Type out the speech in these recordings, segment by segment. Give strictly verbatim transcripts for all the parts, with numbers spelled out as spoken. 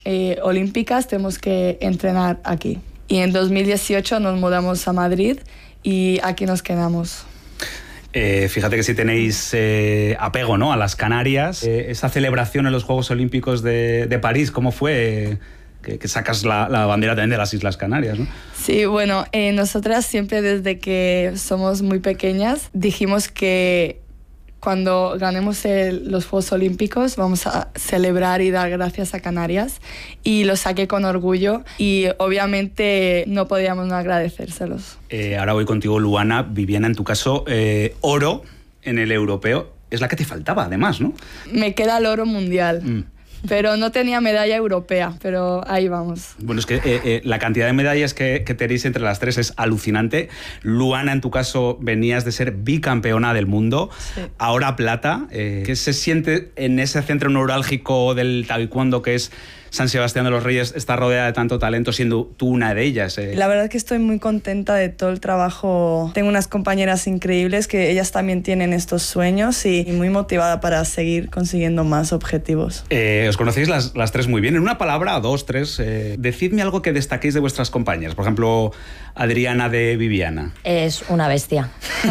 eh, olímpicas tenemos que entrenar aquí. Y en dos mil dieciocho nos mudamos a Madrid y aquí nos quedamos. Eh, fíjate que si tenéis eh, apego, ¿no?, a las Canarias, eh, esa celebración en los Juegos Olímpicos de, de París, ¿cómo fue? Eh, que, que sacas la, la bandera también de las Islas Canarias, ¿no? Sí, bueno, eh, nosotras siempre desde que somos muy pequeñas dijimos que cuando ganemos el, los Juegos Olímpicos vamos a celebrar y dar gracias a Canarias, y lo saqué con orgullo y obviamente no podíamos no agradecérselos. Eh, ahora voy contigo, Luana. Viviana, en tu caso, eh, oro en el europeo es la que te faltaba, además, ¿no? Me queda el oro mundial. Mm. Pero no tenía medalla europea, pero ahí vamos. Bueno, es que eh, eh, la cantidad de medallas que, que tenéis entre las tres es alucinante. Luana, en tu caso, venías de ser bicampeona del mundo, sí. Ahora plata. Eh, ¿Qué se siente en ese centro neurálgico del taekwondo que es San Sebastián de los Reyes, estar rodeada de tanto talento, siendo tú una de ellas? Eh. La verdad es que estoy muy contenta de todo el trabajo. Tengo unas compañeras increíbles que ellas también tienen estos sueños y muy motivada para seguir consiguiendo más objetivos. Eh, os conocéis las, las tres muy bien. En una palabra, dos, tres, eh, decidme algo que destaquéis de vuestras compañeras. Por ejemplo, Adriana de Viviana. Es una bestia.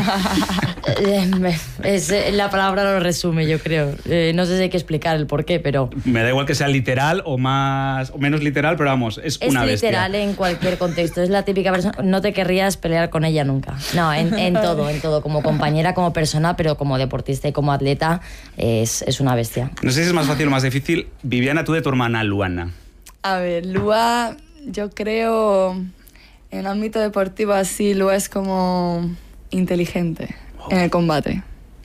es, la palabra lo resume, yo creo. Eh, no sé si hay que explicar el por qué, pero... Me da igual que sea literal o más más o menos literal, pero vamos, es, es una bestia. Es literal en cualquier contexto, es la típica persona, no te querrías pelear con ella nunca. No, en, en todo, en todo, como compañera, como persona, pero como deportista y como atleta, es, es una bestia. No sé si es más fácil o más difícil. Viviana, tú de tu hermana, Luana. A ver, Lua, yo creo, en el ámbito deportivo así, Lua es como inteligente oh. en el combate.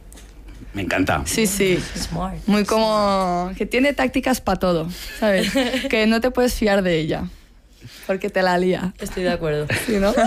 Me encanta. Sí, sí. Smart. Muy como... que tiene tácticas para todo, ¿sabes? Que no te puedes fiar de ella, porque te la lía. Estoy de acuerdo. ¿Sí, no?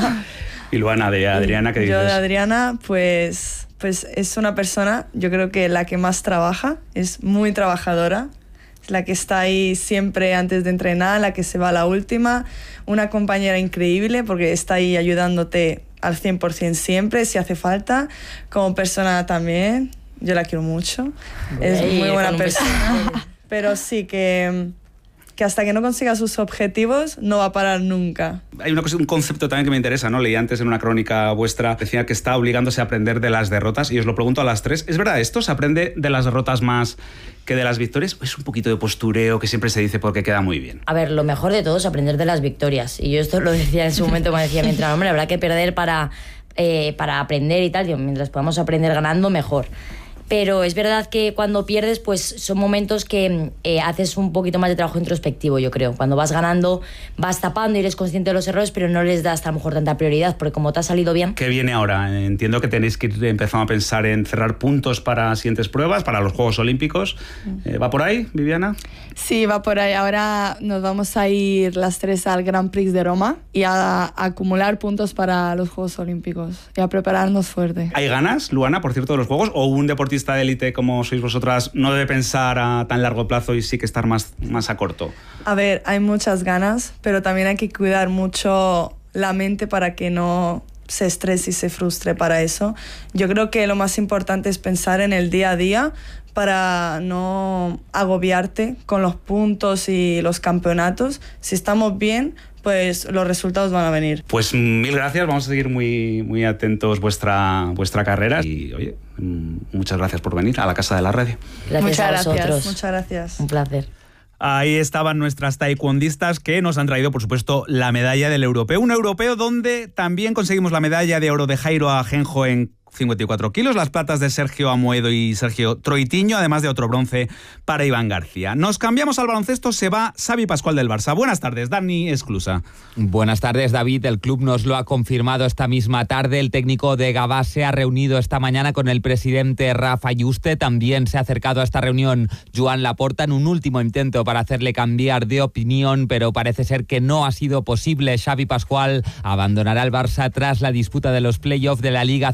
Y Luana, de Adriana, ¿qué dices? Yo de Adriana, pues, pues es una persona, yo creo que la que más trabaja, es muy trabajadora, es la que está ahí siempre antes de entrenar, la que se va a la última, una compañera increíble porque está ahí ayudándote al cien por ciento siempre, si hace falta, como persona también. Yo la quiero mucho, es Ey, muy buena persona, pero sí que, que hasta que no consiga sus objetivos no va a parar nunca. Hay una cosa, un concepto también que me interesa, ¿no? Leí antes en una crónica vuestra, decía que está obligándose a aprender de las derrotas, y os lo pregunto a las tres, ¿es verdad esto? ¿Se aprende de las derrotas más que de las victorias? ¿O es un poquito de postureo que siempre se dice porque queda muy bien? A ver, lo mejor de todo es aprender de las victorias, y yo esto lo decía en su momento cuando decía, mientras, hombre, habrá que perder para, eh, para aprender y tal, digo, mientras podamos aprender ganando, mejor. Pero es verdad que cuando pierdes, pues son momentos que eh, haces un poquito más de trabajo introspectivo, yo creo. Cuando vas ganando, vas tapando y eres consciente de los errores, pero no les das a lo mejor tanta prioridad, porque como te ha salido bien... ¿Qué viene ahora? Entiendo que tenéis que ir empezando a pensar en cerrar puntos para siguientes pruebas, para los Juegos Olímpicos. Eh, ¿Va por ahí, Viviana? Sí, va por ahí. Ahora nos vamos a ir las tres al Grand Prix de Roma y a, a acumular puntos para los Juegos Olímpicos y a prepararnos fuerte. ¿Hay ganas, Luana, por cierto, de los Juegos? ¿O un deportista de élite como sois vosotras no debe pensar a tan largo plazo y sí que estar más, más a corto? A ver, hay muchas ganas, pero también hay que cuidar mucho la mente para que no se estrese y se frustre para eso. Yo creo que lo más importante es pensar en el día a día para no agobiarte con los puntos y los campeonatos. Si estamos bien, pues los resultados van a venir. Pues mil gracias, vamos a seguir muy, muy atentos vuestra, vuestra carrera y oye, muchas gracias por venir a la Casa de la Radio. Gracias muchas a gracias, vosotros. muchas gracias. Un placer. Ahí estaban nuestras taekwondistas que nos han traído, por supuesto, la medalla del europeo. Un europeo donde también conseguimos la medalla de oro de Jairo Ajenjo en cincuenta y cuatro kilos, las platas de Sergio Amoedo y Sergio Troitiño, además de otro bronce para Iván García. Nos cambiamos al baloncesto, se va Xavi Pascual del Barça. Buenas tardes, Dani Esclusa. Buenas tardes, David. El club nos lo ha confirmado esta misma tarde. El técnico de Gavà se ha reunido esta mañana con el presidente Rafa Yuste. También se ha acercado a esta reunión Joan Laporta en un último intento para hacerle cambiar de opinión, pero parece ser que no ha sido posible. Xavi Pascual abandonará el Barça tras la disputa de los playoffs de la Liga A C B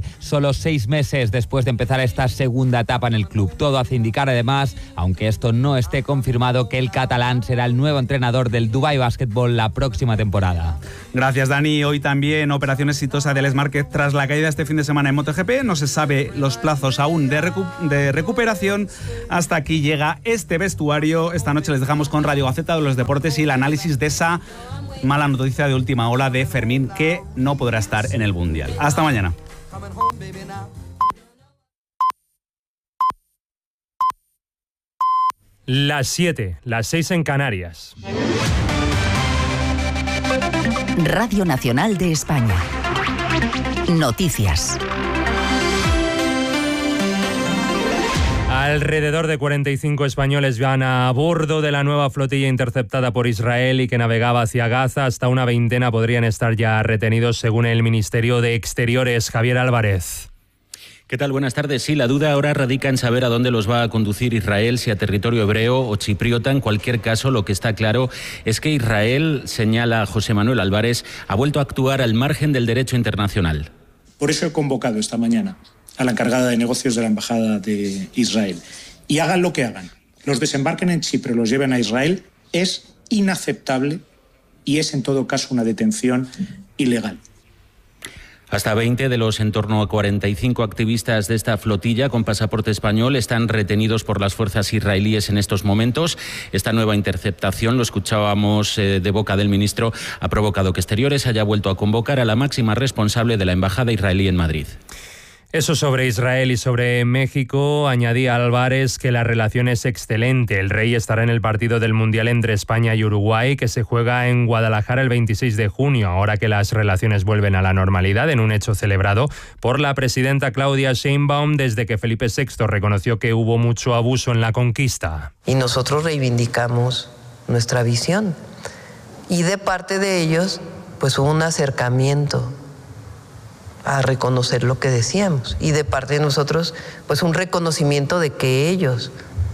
solo seis meses después de empezar esta segunda etapa en el club. Todo hace indicar además, aunque esto no esté confirmado, que el catalán será el nuevo entrenador del Dubai Basketball la próxima temporada. Gracias, Dani. Hoy también operación exitosa del Alex Márquez tras la caída este fin de semana en MotoGP. No se sabe los plazos aún de, recu- de recuperación. Hasta aquí llega este vestuario. Esta noche les dejamos con Radio Gaceta de los Deportes y el análisis de esa mala noticia de última hora de Fermín, que no podrá estar en el Mundial. Hasta mañana. Las siete, las seis en Canarias. Radio Nacional de España. Noticias. Alrededor de cuarenta y cinco españoles van a bordo de la nueva flotilla interceptada por Israel y que navegaba hacia Gaza. Hasta una veintena podrían estar ya retenidos, según el Ministerio de Exteriores. Javier Álvarez. ¿Qué tal? Buenas tardes. Sí, la duda ahora radica en saber a dónde los va a conducir Israel, si a territorio hebreo o chipriota. En cualquier caso, lo que está claro es que Israel, señala José Manuel Álvarez, ha vuelto a actuar al margen del derecho internacional. Por eso he convocado esta mañana a la encargada de negocios de la Embajada de Israel. Y hagan lo que hagan, los desembarquen en Chipre, los lleven a Israel, es inaceptable y es en todo caso una detención ilegal. Hasta veinte de los en torno a cuarenta y cinco activistas de esta flotilla con pasaporte español están retenidos por las fuerzas israelíes en estos momentos. Esta nueva interceptación, lo escuchábamos eh, de boca del ministro, ha provocado que Exteriores haya vuelto a convocar a la máxima responsable de la Embajada israelí en Madrid. Eso sobre Israel y sobre México. Añadía Álvarez que la relación es excelente. El Rey estará en el partido del Mundial entre España y Uruguay, que se juega en Guadalajara el veintiséis de junio, ahora que las relaciones vuelven a la normalidad, en un hecho celebrado por la presidenta Claudia Sheinbaum desde que Felipe sexto reconoció que hubo mucho abuso en la conquista. Y nosotros reivindicamos nuestra visión. Y de parte de ellos, pues hubo un acercamiento a reconocer lo que decíamos, y de parte de nosotros pues un reconocimiento de que ellos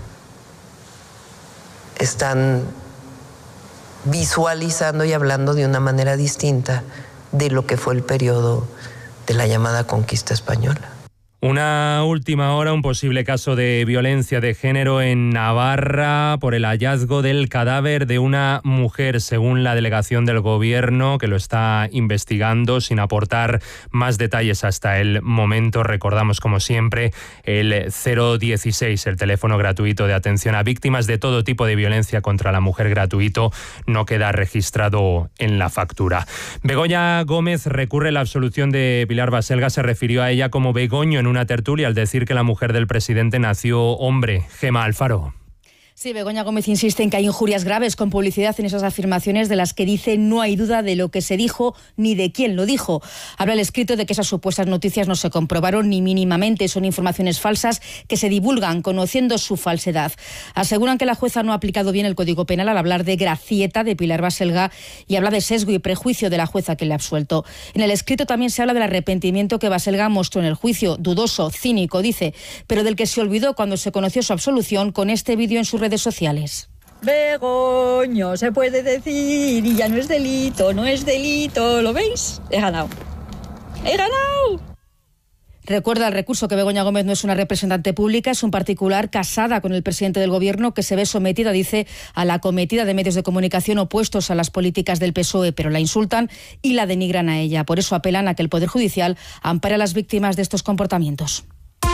están visualizando y hablando de una manera distinta de lo que fue el periodo de la llamada conquista española. Una última hora, un posible caso de violencia de género en Navarra por el hallazgo del cadáver de una mujer, según la delegación del gobierno, que lo está investigando sin aportar más detalles hasta el momento. Recordamos, como siempre, el cero dieciséis, el teléfono gratuito de atención a víctimas de todo tipo de violencia contra la mujer, gratuito, no queda registrado en la factura. Begoña Gómez recurre la absolución de Pilar Baselga, se refirió a ella como Begoño en una tertulia al decir que la mujer del presidente nació hombre. Gema Alfaro. Sí, Begoña Gómez insiste en que hay injurias graves con publicidad en esas afirmaciones de las que dice no hay duda de lo que se dijo ni de quién lo dijo. Habla el escrito de que esas supuestas noticias no se comprobaron ni mínimamente, son informaciones falsas que se divulgan conociendo su falsedad. Aseguran que la jueza no ha aplicado bien el Código Penal al hablar de gracieta de Pilar Baselga y habla de sesgo y prejuicio de la jueza que le ha absuelto. En el escrito también se habla del arrepentimiento que Baselga mostró en el juicio, dudoso, cínico, dice, pero del que se olvidó cuando se conoció su absolución con este vídeo en su redes sociales. Begoño, se puede decir y ya no es delito, no es delito, ¿lo veis? He ganado. ¡He ganado! Recuerda el recurso que Begoña Gómez no es una representante pública, es un particular casada con el presidente del gobierno que se ve sometida, dice, a la acometida de medios de comunicación opuestos a las políticas del P S O E, pero la insultan y la denigran a ella. Por eso apelan a que el Poder Judicial ampare a las víctimas de estos comportamientos.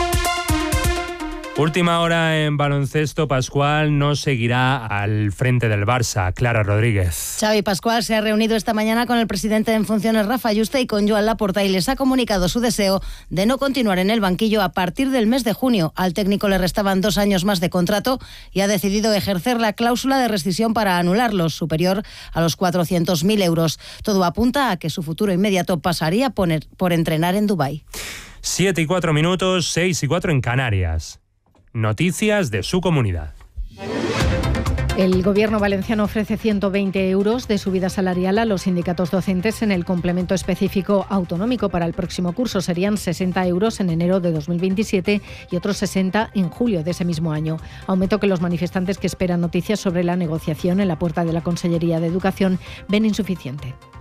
Última hora en baloncesto. Pascual no seguirá al frente del Barça. Clara Rodríguez. Xavi Pascual se ha reunido esta mañana con el presidente en funciones Rafa Yuste y con Joan Laporta y les ha comunicado su deseo de no continuar en el banquillo a partir del mes de junio. Al técnico le restaban dos años más de contrato y ha decidido ejercer la cláusula de rescisión para anularlos, superior a los cuatrocientos mil euros. Todo apunta a que su futuro inmediato pasaría por, por entrenar en Dubái. Siete y cuatro minutos, seis y cuatro en Canarias. Noticias de su comunidad. El Gobierno valenciano ofrece ciento veinte euros de subida salarial a los sindicatos docentes en el complemento específico autonómico. Para el próximo curso serían sesenta euros en enero de dos mil veintisiete y otros sesenta en julio de ese mismo año. Aumento que los manifestantes que esperan noticias sobre la negociación en la puerta de la Consellería de Educación ven insuficiente.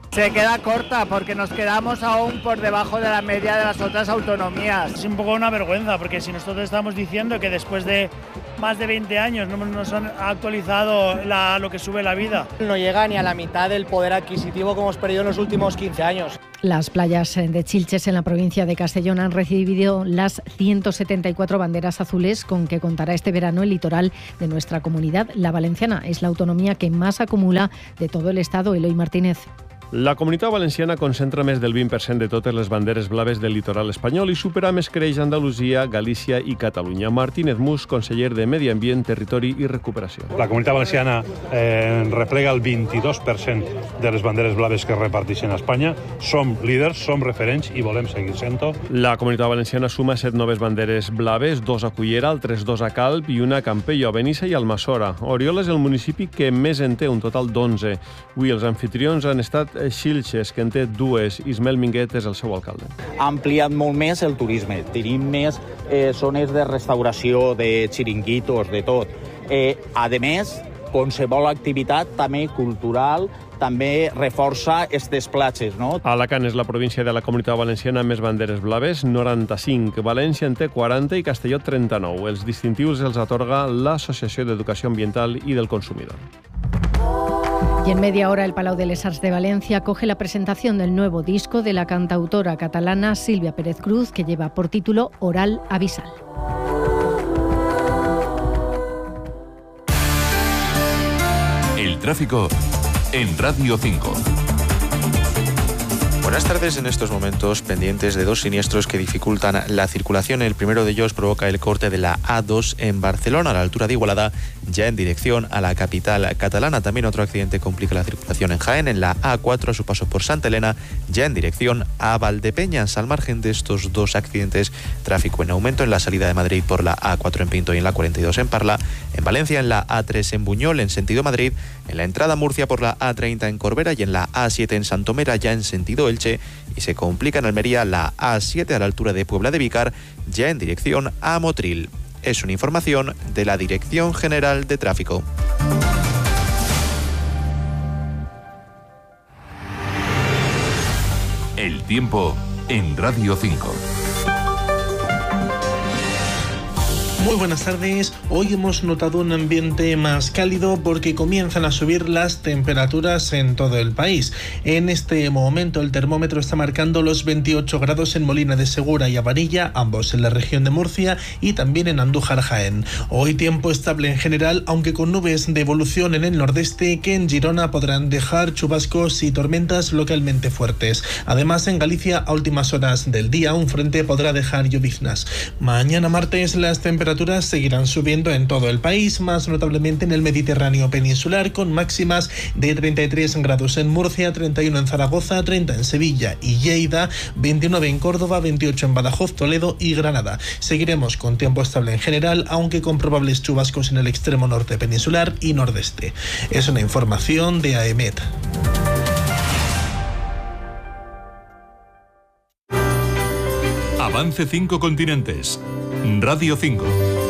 Se queda corta porque nos quedamos aún por debajo de la media de las otras autonomías. Es un poco una vergüenza porque si nosotros estamos diciendo que después de más de veinte años no nos han actualizado la, lo que sube la vida. No llega ni a la mitad del poder adquisitivo que hemos perdido en los últimos quince años. Las playas de Chilches en la provincia de Castellón han recibido las ciento setenta y cuatro banderas azules con que contará este verano el litoral de nuestra comunidad. La valenciana es la autonomía que más acumula de todo el estado. Eloy Martínez. La Comunitat Valenciana concentra més del vint per cent de totes les banderes blaves del litoral espanyol i supera més creix Andalusia, Galícia i Catalunya. Martínez Mus, conseller de Medi Ambient, Territori i Recuperació. La Comunitat Valenciana eh, replega el vint-i-dos per cent de les banderes blaves que es reparteixen a Espanya. Som líders, som referents i volem seguir sent-ho. La Comunitat Valenciana suma set noves banderes blaves, dos a Cullera, altres dos a Calp i una a Campello, a Benissa i Almassora. Oriola és el municipi que més en té, un total d'onze. Avui els anfitrions han estat Xilxes, que en té dues. Ismael Minguet és el seu alcalde. Ha ampliat molt més el turisme. Tenim més eh, zones de restauració, de xiringuitos, de tot. Eh, a més, qualsevol activitat també cultural també reforça aquestes platges, no? Alacant és la província de la Comunitat Valenciana amb més banderes blaves, noranta-cinc. València en té quaranta i Castelló trenta-nou. Els distintius els atorga l'Associació d'Educació Ambiental i del Consumidor. Y en media hora el Palau de les Arts de Valencia acoge la presentación del nuevo disco de la cantautora catalana Silvia Pérez Cruz, que lleva por título Oral Abisal. El tráfico en Radio cinco. Buenas tardes. En estos momentos pendientes de dos siniestros que dificultan la circulación. El primero de ellos provoca el corte de la A dos en Barcelona, a la altura de Igualada, ya en dirección a la capital catalana. También otro accidente complica la circulación en Jaén, en la A cuatro a su paso por Santa Elena, ya en dirección a Valdepeñas. Al margen de estos dos accidentes, tráfico en aumento en la salida de Madrid por la A cuatro en Pinto y en la cuarenta y dos en Parla, en Valencia en la A tres en Buñol en sentido Madrid, en la entrada a Murcia por la A treinta en Corbera y en la A siete en Santomera ya en sentido Elche, y se complica en Almería la A siete a la altura de Puebla de Vícar ya en dirección a Motril. Es una información de la Dirección General de Tráfico. El tiempo en Radio cinco. Muy buenas tardes. Hoy hemos notado un ambiente más cálido porque comienzan a subir las temperaturas en todo el país. En este momento el termómetro está marcando los veintiocho grados en Molina de Segura y Avarilla, ambos en la región de Murcia, y también en Andújar, Jaén. Hoy tiempo estable en general, aunque con nubes de evolución en el nordeste que en Girona podrán dejar chubascos y tormentas localmente fuertes. Además, en Galicia a últimas horas del día un frente podrá dejar lloviznas. Mañana martes las temperaturas temperaturas seguirán subiendo en todo el país, más notablemente en el Mediterráneo peninsular, con máximas de treinta y tres grados en Murcia, treinta y uno en Zaragoza, treinta en Sevilla y Lleida, veintinueve en Córdoba, veintiocho en Badajoz, Toledo y Granada. Seguiremos con tiempo estable en general, aunque con probables chubascos en el extremo norte peninsular y nordeste. Es una información de AEMET. Avance cinco continentes. Radio cinco.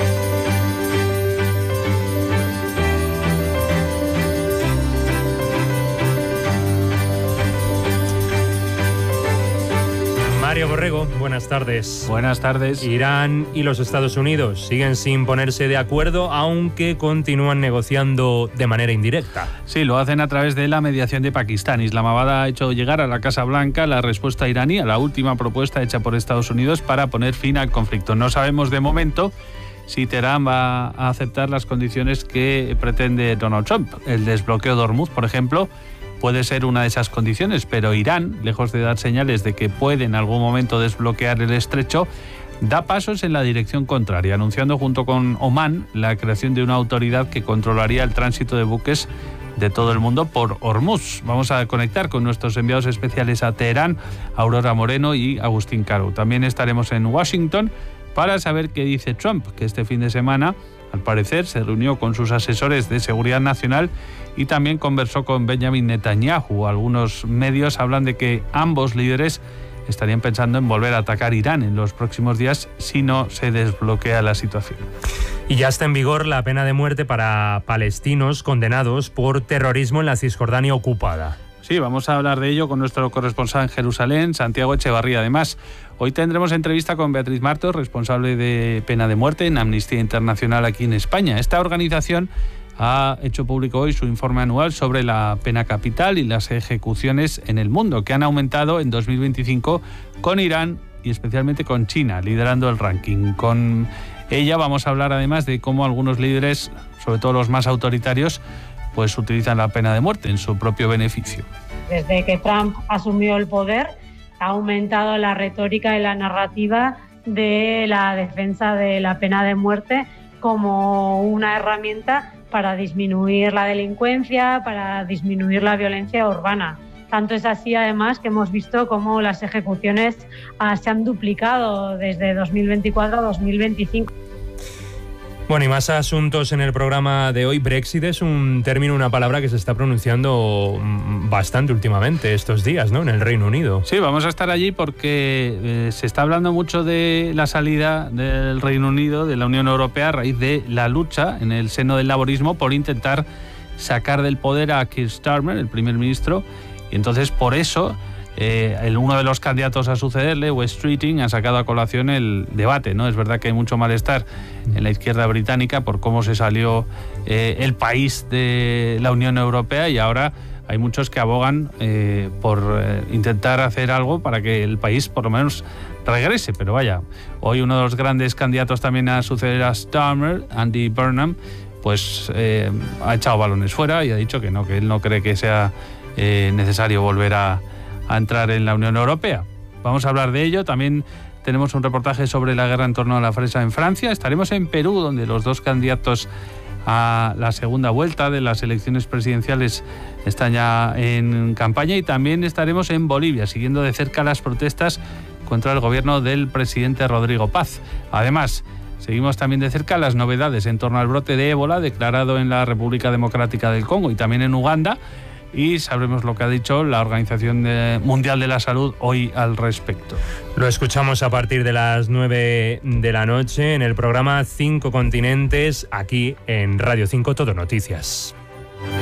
Mario Borrego, buenas tardes. Buenas tardes. Irán y los Estados Unidos siguen sin ponerse de acuerdo, aunque continúan negociando de manera indirecta. Sí, lo hacen a través de la mediación de Pakistán. Islamabad ha hecho llegar a la Casa Blanca la respuesta iraní a la última propuesta hecha por Estados Unidos para poner fin al conflicto. No sabemos de momento si Teherán va a aceptar las condiciones que pretende Donald Trump. El desbloqueo de Hormuz, por ejemplo, puede ser una de esas condiciones, pero Irán, lejos de dar señales de que puede en algún momento desbloquear el estrecho, da pasos en la dirección contraria, anunciando junto con Omán la creación de una autoridad que controlaría el tránsito de buques de todo el mundo por Hormuz. Vamos a conectar con nuestros enviados especiales a Teherán, Aurora Moreno y Agustín Caro. También estaremos en Washington para saber qué dice Trump, que este fin de semana, al parecer, se reunió con sus asesores de seguridad nacional y también conversó con Benjamin Netanyahu. Algunos medios hablan de que ambos líderes estarían pensando en volver a atacar Irán en los próximos días si no se desbloquea la situación. Y ya está en vigor la pena de muerte para palestinos condenados por terrorismo en la Cisjordania ocupada. Sí, vamos a hablar de ello con nuestro corresponsal en Jerusalén, Santiago Echevarría. Además, hoy tendremos entrevista con Beatriz Martos, responsable de pena de muerte en Amnistía Internacional aquí en España. Esta organización ha hecho público hoy su informe anual sobre la pena capital y las ejecuciones en el mundo, que han aumentado en dos mil veinticinco con Irán y especialmente con China, liderando el ranking. Con ella vamos a hablar además de cómo algunos líderes, sobre todo los más autoritarios, pues utilizan la pena de muerte en su propio beneficio. Desde que Trump asumió el poder, ha aumentado la retórica y la narrativa de la defensa de la pena de muerte como una herramienta para disminuir la delincuencia, para disminuir la violencia urbana. Tanto es así, además, que hemos visto cómo las ejecuciones ah, se han duplicado desde dos mil veinticuatro a dos mil veinticinco. Bueno, y más asuntos en el programa de hoy. Brexit es un término, una palabra que se está pronunciando bastante últimamente estos días, ¿no?, en el Reino Unido. Sí, vamos a estar allí porque eh, se está hablando mucho de la salida del Reino Unido de la Unión Europea a raíz de la lucha en el seno del laborismo por intentar sacar del poder a Keir Starmer, el primer ministro, y entonces por eso Eh, el, uno de los candidatos a sucederle, Wes Streeting, ha sacado a colación el debate, ¿no? Es verdad que hay mucho malestar en la izquierda británica por cómo se salió eh, el país de la Unión Europea, y ahora hay muchos que abogan eh, por eh, intentar hacer algo para que el país por lo menos regrese. Pero vaya, hoy uno de los grandes candidatos también a suceder a Starmer, Andy Burnham, pues eh, ha echado balones fuera y ha dicho que no, que él no cree que sea eh, necesario volver a a entrar en la Unión Europea. Vamos a hablar de ello. También tenemos un reportaje sobre la guerra en torno a la fresa en Francia. Estaremos en Perú, donde los dos candidatos a la segunda vuelta de las elecciones presidenciales están ya en campaña, y también estaremos en Bolivia, siguiendo de cerca las protestas contra el gobierno del presidente Rodrigo Paz. Además, seguimos también de cerca las novedades en torno al brote de ébola declarado en la República Democrática del Congo y también en Uganda, y sabremos lo que ha dicho la Organización Mundial de la Salud hoy al respecto. Lo escuchamos a partir de las nueve de la noche en el programa Cinco Continentes, aquí en Radio cinco Todo Noticias.